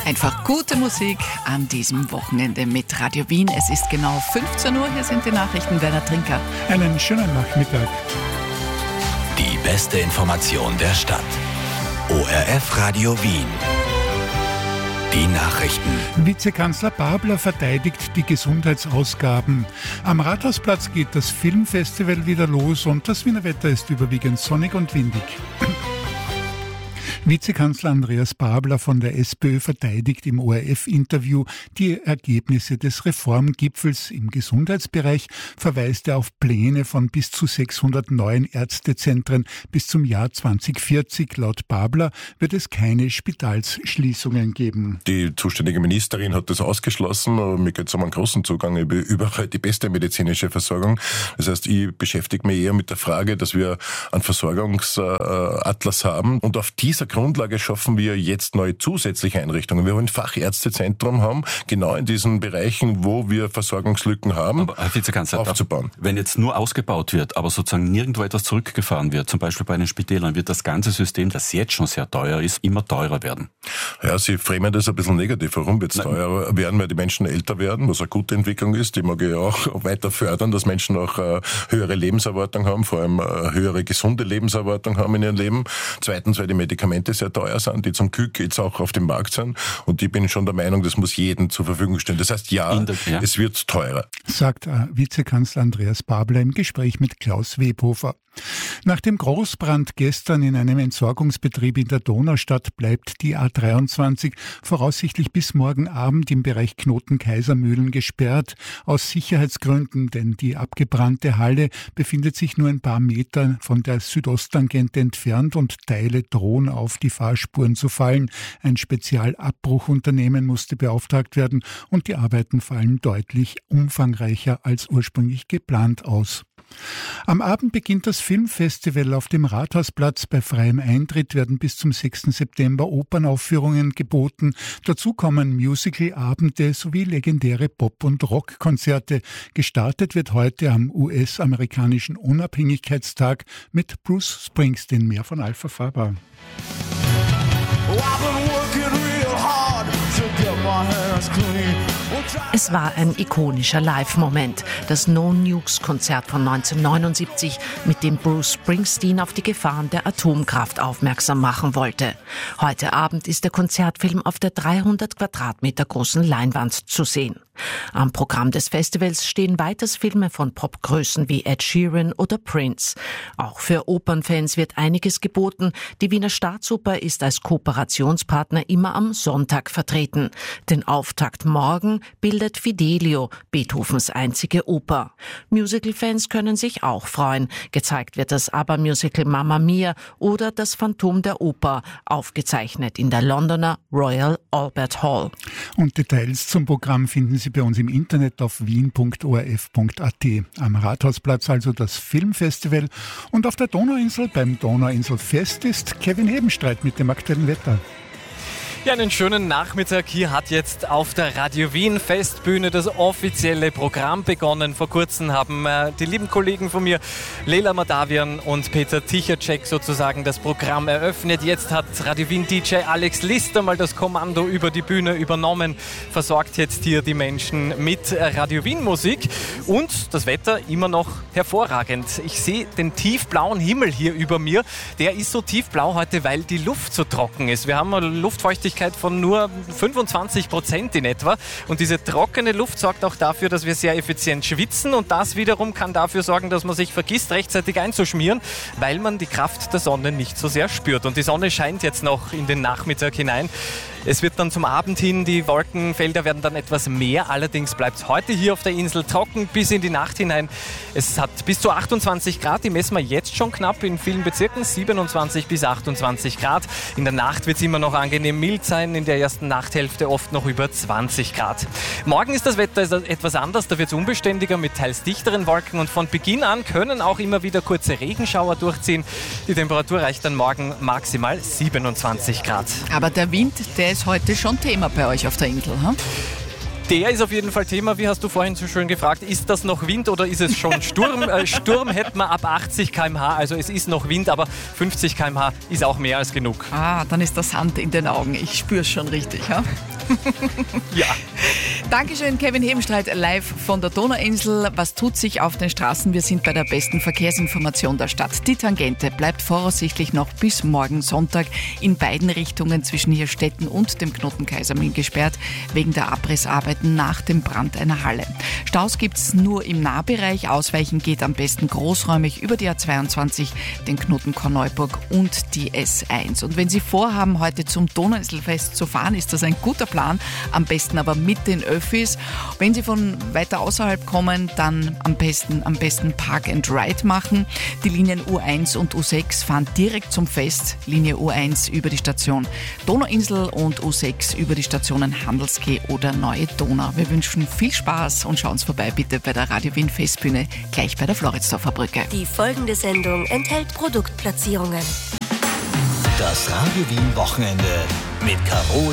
Einfach gute Musik an diesem Wochenende mit Radio Wien. Es ist genau 15 Uhr, hier sind die Nachrichten. Werner Trinker. Einen schönen Nachmittag. Die beste Information der Stadt. ORF Radio Wien. Die Nachrichten. Vizekanzler Babler verteidigt die Gesundheitsausgaben. Am Rathausplatz geht das Filmfestival wieder los und das Wiener Wetter ist überwiegend sonnig und windig. Vizekanzler Andreas Babler von der SPÖ verteidigt im ORF-Interview die Ergebnisse des Reformgipfels im Gesundheitsbereich, verweist er auf Pläne von bis zu 600 neuen Ärztezentren bis zum Jahr 2040. Laut Babler wird es keine Spitalsschließungen geben. Die zuständige Ministerin hat das ausgeschlossen. Mir geht es um einen großen Zugang über die beste medizinische Versorgung. Das heißt, ich beschäftige mich eher mit der Frage, dass wir einen Versorgungsatlas haben und auf dieser Grundlage schaffen wir jetzt neue zusätzliche Einrichtungen. Wir wollen ein Fachärztezentrum haben, genau in diesen Bereichen, wo wir Versorgungslücken haben, aber Herr Vizekanzler, aufzubauen. Wenn jetzt nur ausgebaut wird, aber sozusagen nirgendwo etwas zurückgefahren wird, zum Beispiel bei den Spitälern, wird das ganze System, das jetzt schon sehr teuer ist, immer teurer werden. Ja, Sie framen das ein bisschen negativ. Warum wird es teurer werden? Weil die Menschen älter werden, was eine gute Entwicklung ist. Die mag ich auch weiter fördern, dass Menschen auch höhere Lebenserwartung haben, vor allem höhere gesunde Lebenserwartung haben in ihrem Leben. Zweitens, weil die Medikamente sehr teuer sind, die zum Glück jetzt auch auf dem Markt sind. Und ich bin schon der Meinung, das muss jedem zur Verfügung stehen. Das heißt, es wird teurer. Sagt Vizekanzler Andreas Babler im Gespräch mit Klaus Webhofer. Nach dem Großbrand gestern in einem Entsorgungsbetrieb in der Donaustadt bleibt die A23 voraussichtlich bis morgen Abend im Bereich Knoten-Kaisermühlen gesperrt. Aus Sicherheitsgründen, denn die abgebrannte Halle befindet sich nur ein paar Meter von der Südosttangente entfernt und Teile drohen auf die Fahrspuren zu fallen. Ein Spezialabbruchunternehmen musste beauftragt werden und die Arbeiten fallen deutlich umfangreicher als ursprünglich geplant aus. Am Abend beginnt das Filmfestival auf dem Rathausplatz. Bei freiem Eintritt werden bis zum 6. September Opernaufführungen geboten. Dazu kommen Musical-Abende sowie legendäre Pop- und Rockkonzerte. Gestartet wird heute am US-amerikanischen Unabhängigkeitstag mit Bruce Springsteen. Mehr von Alpha Faber. Es war ein ikonischer Live-Moment, das No-Nukes-Konzert von 1979, mit dem Bruce Springsteen auf die Gefahren der Atomkraft aufmerksam machen wollte. Heute Abend ist der Konzertfilm auf der 300 Quadratmeter großen Leinwand zu sehen. Am Programm des Festivals stehen weiters Filme von Popgrößen wie Ed Sheeran oder Prince. Auch für Opernfans wird einiges geboten. Die Wiener Staatsoper ist als Kooperationspartner immer am Sonntag vertreten. Den Auftakt morgen bildet Fidelio, Beethovens einzige Oper. Musical-Fans können sich auch freuen. Gezeigt wird das ABBA-Musical Mamma Mia oder das Phantom der Oper, aufgezeichnet in der Londoner Royal Albert Hall. Und Details zum Programm finden Sie bei uns im Internet auf wien.orf.at. Am Rathausplatz also das Filmfestival und auf der Donauinsel beim Donauinselfest ist Kevin Hebenstreit mit dem aktuellen Wetter. Ja, einen schönen Nachmittag. Hier hat jetzt auf der Radio Wien Festbühne das offizielle Programm begonnen. Vor kurzem haben die lieben Kollegen von mir, Leila Madavian und Peter Tichacek, sozusagen das Programm eröffnet. Jetzt hat Radio Wien DJ Alex Lister mal das Kommando über die Bühne übernommen, versorgt jetzt hier die Menschen mit Radio Wien Musik und das Wetter immer noch hervorragend. Ich sehe den tiefblauen Himmel hier über mir. Der ist so tiefblau heute, weil die Luft so trocken ist. Wir haben eine Luftfeuchtigkeit von nur 25% in etwa. Und diese trockene Luft sorgt auch dafür, dass wir sehr effizient schwitzen. Und das wiederum kann dafür sorgen, dass man sich vergisst, rechtzeitig einzuschmieren, weil man die Kraft der Sonne nicht so sehr spürt. Und die Sonne scheint jetzt noch in den Nachmittag hinein. Es wird dann zum Abend hin, die Wolkenfelder werden dann etwas mehr. Allerdings bleibt es heute hier auf der Insel trocken bis in die Nacht hinein. Es hat bis zu 28 Grad, die messen wir jetzt schon knapp in vielen Bezirken, 27 bis 28 Grad. In der Nacht wird es immer noch angenehm mild sein, in der ersten Nachthälfte oft noch über 20 Grad. Morgen ist das Wetter etwas anders, da wird es unbeständiger mit teils dichteren Wolken und von Beginn an können auch immer wieder kurze Regenschauer durchziehen. Die Temperatur reicht dann morgen maximal 27 Grad. Aber der Wind, der ist heute schon Thema bei euch auf der Insel, hm? Der ist auf jeden Fall Thema. Wie hast du vorhin so schön gefragt, ist das noch Wind oder ist es schon Sturm? Sturm hätten wir ab 80 km/h, also es ist noch Wind, aber 50 km/h ist auch mehr als genug. Dann ist der Sand in den Augen. Ich spüre es schon richtig. Ja? Ja. Dankeschön, Kevin Hebenstreit, live von der Donauinsel. Was tut sich auf den Straßen? Wir sind bei der besten Verkehrsinformation der Stadt. Die Tangente bleibt voraussichtlich noch bis morgen Sonntag in beiden Richtungen zwischen Hirstetten und dem Knoten Kaisermühlen gesperrt, wegen der Abrissarbeiten nach dem Brand einer Halle. Staus gibt es nur im Nahbereich. Ausweichen geht am besten großräumig über die A22, den Knoten Korneuburg und die S1. Und wenn Sie vorhaben, heute zum Donauinselfest zu fahren, ist das ein guter Plan. Am besten aber mit den Öffis. Wenn Sie von weiter außerhalb kommen, dann am besten Park and Ride machen. Die Linien U1 und U6 fahren direkt zum Fest. Linie U1 über die Station Donauinsel und U6 über die Stationen Handelskeh oder Neue Donau. Wir wünschen viel Spaß und schauen Sie vorbei bitte bei der Radio Wien Festbühne, gleich bei der Floridsdorfer Brücke. Die folgende Sendung enthält Produktplatzierungen. Das Radio Wien Wochenende mit Caro